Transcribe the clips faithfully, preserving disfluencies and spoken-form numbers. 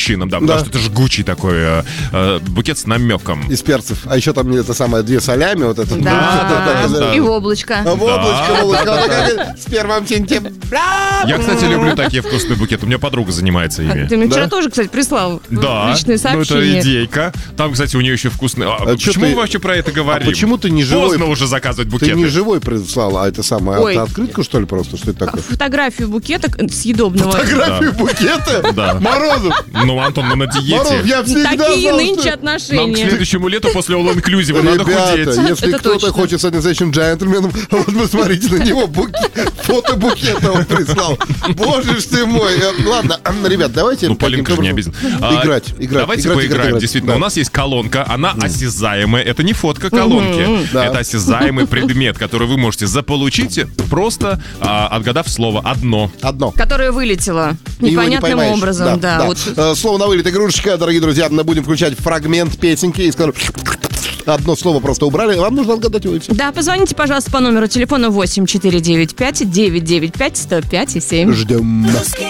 мужчинам, да, Да. потому что это жгучий такой э, э, букет с намеком. Из перцев. А еще там это самое, две солями, вот это. Да, да, да. и облачко. А в облачко, Да, облачко. да, Вот да, как С первым сентября. Я, кстати, люблю такие вкусные букеты. У меня подруга занимается ими. Ты мне вчера Да? тоже, кстати, прислал Да, личные ну это сообщения. идейка. Там, кстати, у нее еще вкусные. А, А почему чё мы ты- вообще про это говорим? А почему ты не живой? Поздно уже заказывать Ты букеты. не живой прислал, а это самое, Ой. а открытку, что ли, просто? Что это такое? Фотографию букета съедобного. Фотографию букета? Да. Морозов! Ну, Антон, мы на диете. Морозов, я всегда Такие знал, нынче что... Нам к отношения. следующему лету после All Inclusive надо Ребята, худеть. если Это кто-то точно. хочет стать настоящим джентльменом, вот посмотрите на него, букет, фото букета он прислал. Боже ж ты мой. Э, Ладно, а, ребят, давайте... Ну, Полинка же не каким-то обязательно. образом- А, Играть, играть. Давайте играть, поиграем. играть, играть. Действительно, Да. у нас есть колонка, она осязаемая. Это не фотка колонки. Да. Это осязаемый предмет, который вы можете заполучить, просто а, отгадав слово одно. Одно. Которая вылетела Его не непонятным поймаешь. образом. Да, вот. Э, Слово на вылет, игрушечка, дорогие друзья. Мы будем включать фрагмент песенки и скажем... Одно слово просто убрали, вам нужно отгадать его и все. Да, позвоните, пожалуйста, по номеру телефона восемь четыре девять пять девять девять пять сто пять и семь. Ждем.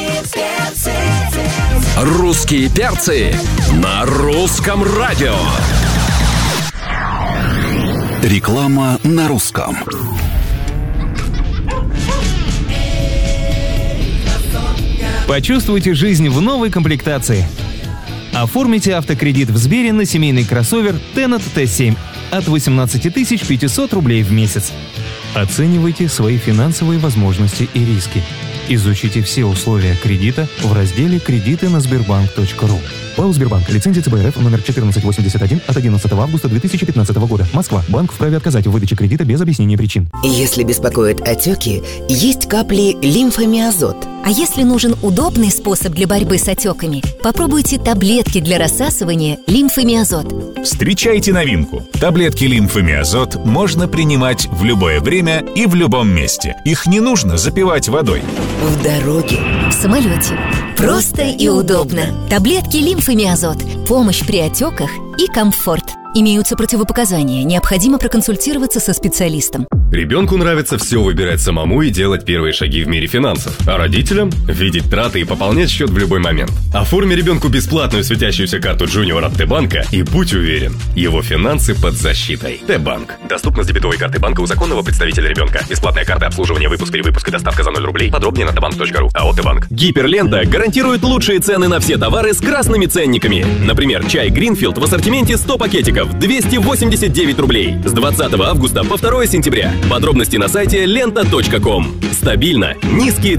Русские перцы на русском радио. Реклама на русском. Почувствуйте жизнь в новой комплектации. Оформите автокредит в Сбере на семейный кроссовер Tennet Т семь от восемнадцать тысяч пятьсот рублей в месяц. Оценивайте свои финансовые возможности и риски. Изучите все условия кредита в разделе «Кредиты на Сбербанк точка ру». ПАО «Сбербанк». Лицензия Ц Б Р Ф номер четырнадцать восемьдесят один от одиннадцатого августа две тысячи пятнадцатого года. Москва. Банк вправе отказать в выдаче кредита без объяснения причин. Если беспокоят отеки, есть капли лимфомиазот. А если нужен удобный способ для борьбы с отеками, попробуйте таблетки для рассасывания лимфомиазот. Встречайте новинку. Таблетки лимфомиазот можно принимать в любое время и в любом месте. Их не нужно запивать водой. В дороге. В самолете. Просто и удобно. Таблетки лимфомиазот. Помощь при отеках и комфорт. Имеются противопоказания. Необходимо проконсультироваться со специалистом. Ребенку нравится все выбирать самому и делать первые шаги в мире финансов. А родителям – видеть траты и пополнять счет в любой момент. Оформи ребенку бесплатную светящуюся карту Junior от Т-банка и будь уверен, его финансы под защитой. Т-банк. Доступно с дебетовой карты банка у законного представителя ребенка. Бесплатная карта обслуживания, выпуск, перевыпуск и доставка за ноль рублей. Подробнее на тэ банк точка ру. АО Т-банк. Гиперлента гарантирует лучшие цены на все товары с красными ценниками. Например, чай Greenfield в ассортименте сто пакетиков двести восемьдесят девять рублей. С двадцатого августа по второе сентября. Подробности на сайте лента точка ком. Стабильно. Низкие